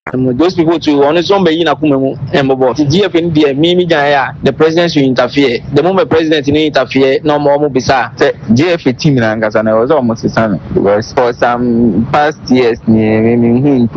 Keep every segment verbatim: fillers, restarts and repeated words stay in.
Those people too, on his own, be in a kumu and bobo. G F in the Mimi Jaya, the president should interfere. The moment president in interfere, no more Mubisa. G F team in Angasana was almost the same because for some past years, near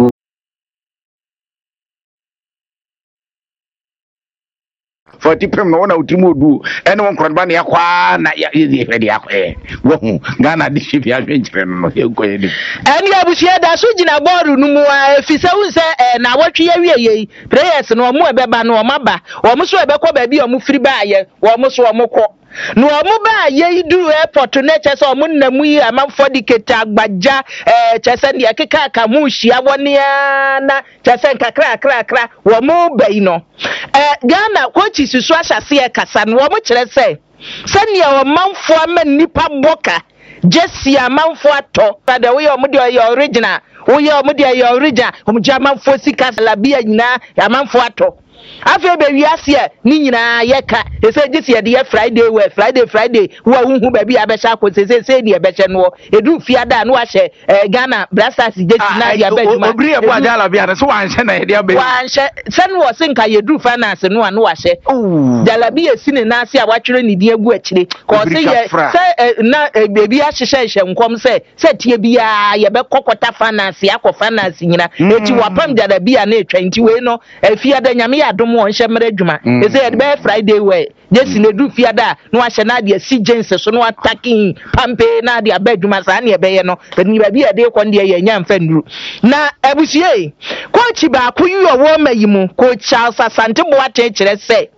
forty pem no na utimo du ene won kron ba na yakwa na ya ye hwede yakwa wo hu Ghana di ship ya hwenchire no ye ko ye dim ene abusia da so gina board nu mu afisa hu se na watwe ya wie ye prayers no mu ebeba no maba o mu so ebekọ ba bi o mu firi ba ye o mu so o mu kọ no omu ba ye du airport na chese omu namu yi amanfo dikete agbaja eh chese ne keka aka mu hia woni na chese kakra kakra kakra wo mu bai no eh Ghana coach susu asase e kasa no wo mu kire se se ne o manfo ama nipa boka jesi amanfo ato da we omu de o original wo ye omu de o original omu jamanfo sika labia nyina amanfo ato afi be wiase ni nyina yeka ese gisi ye de Friday we Friday Friday wo hu ba bi abesha ko sese se ni ebeshe no edu fiada na wa hye Ghana Blasters gisi na ya baduma obri e bo ajala bia so wan hye na ye de abe wan hye sen wo sinka ye du finance no anu wa hye jalabi esi ne na ase a watwere ni di egu akire ko se ye se na bebi a hye hye nkom se se tie bia ye be kokota finance akọ finance nyina eti wapam jalabi a na etwa nti we no fiada nyame ya dom won hye mere adwuma ese ye be Friday we jesi ne du fiada no ahye na de si jense so no attacking pampe na de abadwuma sa na ye be ye no ni ba bi e de ko de ye nya mfa nduru na abusie coach ba ko yi owo mayimu coach Charles Asante Boate kire se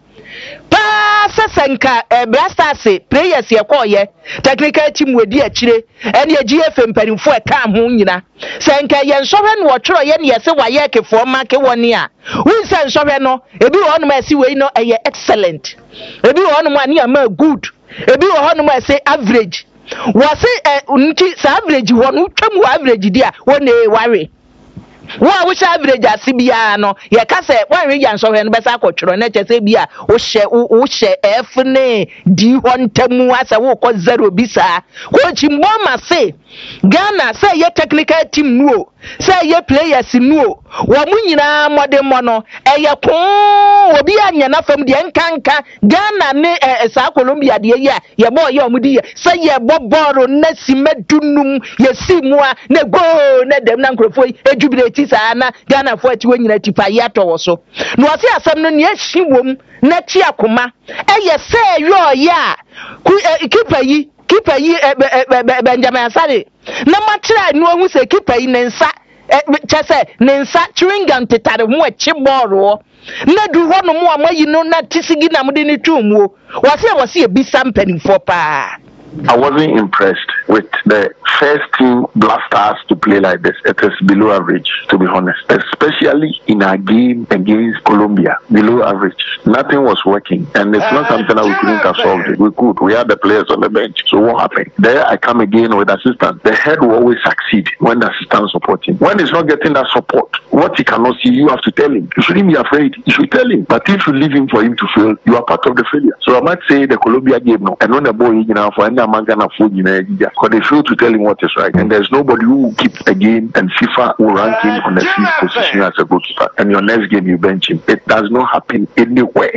pa sasanka Blasters players ye ko ye technical team wedi akire ene G F mpanimfo e ka ho nyina senka ye nsohwe no wotro ye ne ye se waye kefo ma ke woni a wunse nsohwe no ebi wo no ma si we no eye excellent ebi wo no ma ne ma good ebi wo no ma say average wase nti sa average wo no twam average dia wo ne ware wo a wo sha average asibia no ye ka se wan re yan so he no besa akotworo na che se bia wo hye wo hye f ne d hontamu asa wo ko zero bisa ko chimbo ma se Ghana say ye technical team nuo say ye players nuo wo mu nyina modern mo no eye ko obi anya na fam de nkanka Ghana ne sa Colombia de ye ye bo ye omudi ye say ye boboro na simedunum ye simua na go na dem na nkrofo ejubileti sa na Ghana fo ati wanyina tipa ye to so no ase asam no ne ahyiwom na ti akoma eye say yo ya keeper yi keeper yi Benjamin Asare na matra no hu se keeper yi nensa chese nensa chewing tetare mu echi ball na du ho no mu amayi no na tisigi na mu de ni twumu wase wase e bi sampani for pa. I wasn't impressed with the first team Blasters to play like this. It is below average, to be honest. Especially in our game against Colombia. Below average. Nothing was working. And it's not something that we couldn't have solved it. We could. We had the players on the bench. So what happened? There I come again with assistance. The head will always succeed when the assistant is supporting. When he's not getting that support, what he cannot see, you have to tell him. You shouldn't be afraid. You should tell him. But if you leave him for him to fail, you are part of the failure. So I might say the Colombia game now. And when the boy, you know, for any Gana food, you know, because they fail to tell him what is right. And there's nobody who will keep a game and FIFA will rank him on the fifth position as a goalkeeper. And your next game, you bench him. It does not happen anywhere.